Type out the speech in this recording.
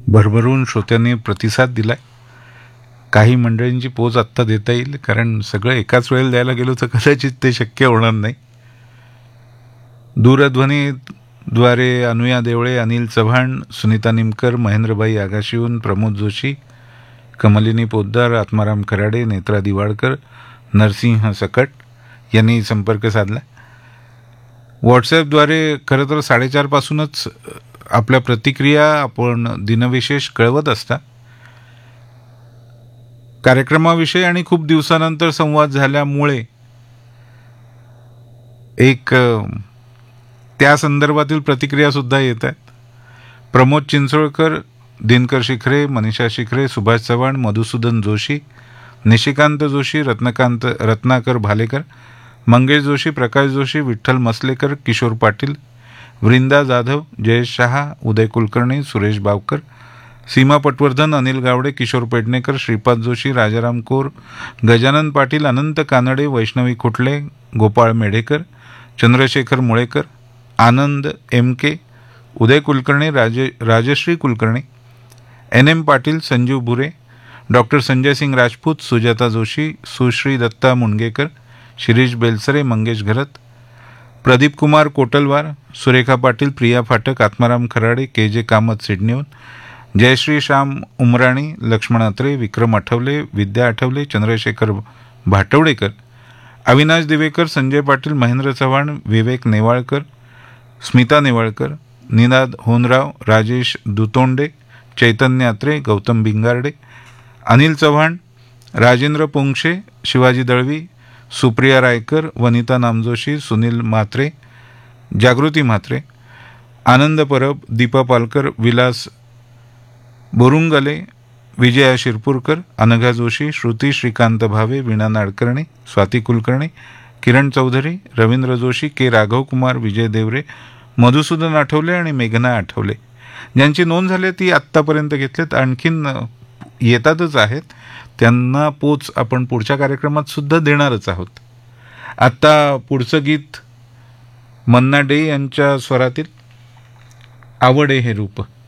भरभरून श्रोत्यांनी प्रतिसाद दिलाय. काही मंडळींची पोच आत्ता देता येईल, कारण सगळं एकाच वेळेला द्यायला गेलो तर कदाचित ते शक्य होणार नाही. दूरध्वनीद्वारे अनुया देवळे, अनिल चव्हाण, सुनीता निमकर, महेंद्रबाई आगाशिवून, प्रमोद जोशी, कमलिनी पोद्दार, आत्माराम खराडे, नेत्रा दिवाळकर, नरसिंह सकट यांनी संपर्क साधला. व्हॉट्सॲपद्वारे खरं तर 4:30 पासूनच आपल्या प्रतिक्रिया आपण दिनविशेष कळवत असता. कार्यक्रमाविषयी आणि खूप दिवसानंतर संवाद झाल्यामुळे एक त्या संदर्भातील प्रतिक्रिया सुद्धा येत आहेत. प्रमोद चिंचोळकर, दिनकर शिखरे, मनीषा शिखरे, सुभाष चव्हाण, मधुसूदन जोशी, निशिकांत जोशी, रत्नाकर भालेकर, मंगेश जोशी, प्रकाश जोशी, विठ्ठल मसलेकर, किशोर पाटील, वृंदा जाधव, जयेश शहा, उदय कुलकर्णी, सुरेश बावकर, सीमा पटवर्धन, अनिल गावडे, किशोर पेडणेकर, श्रीपाद जोशी, राजाराम कोर, गजानन पाटील, अनंत कानडे, वैष्णवी खुटले, गोपाळ मेढेकर, चंद्रशेखर मुळेकर, आनंद एम के, उदय कुलकर्णी, राजश्री कुलकर्णी, NM पाटील, संजीव भुरे, डॉक्टर संजय सिंग राजपूत, सुजाता जोशी, सुश्री दत्ता मुणगेकर, शिरीष बेलसरे, मंगेश घरत, प्रदीप कुमार कोटलवार, सुरेखा पाटील, प्रिया फाटक, आत्माराम खराडे, KJ कामत सिडनीहून, जयश्री श्याम उमराणी, लक्ष्मण अत्रे, विक्रम आठवले, विद्या आठवले, चंद्रशेखर भाटवडेकर, अविनाश दिवेकर, संजय पाटील, महेंद्र चव्हाण, विवेक नेवाळकर, स्मिता नेवाळकर, निनाद होनराव, राजेश दुतोंडे, चैतन्य अत्रे, गौतम भिंगारडे, अनिल चव्हाण, राजेंद्र पोंक्षे, शिवाजी दळवी, सुप्रिया रायकर, वनिता नामजोशी, सुनील म्हात्रे, जागृती म्हात्रे, आनंद परब, दीपा पालकर, विलास बोरुंगले, विजया शिरपूरकर, अनघा जोशी, श्रुती श्रीकांत भावे, वीणा नाडकर्णी, स्वाती कुलकर्णी, किरण चौधरी, रवींद्र जोशी, के राघव कुमार, विजय देवरे, मधुसूदन आठवले आणि मेघना आठवले. ज्यांची नोंद झाली ती आत्तापर्यंत घेतलेत. आणखीन येतातच आहेत. त्यांना पोच आपण पुढच्या कार्यक्रमात सुद्धा देणारच आहोत. आत्ता पुढचं गीत मन्ना डे यांच्या स्वरातील आवडे हे रूप.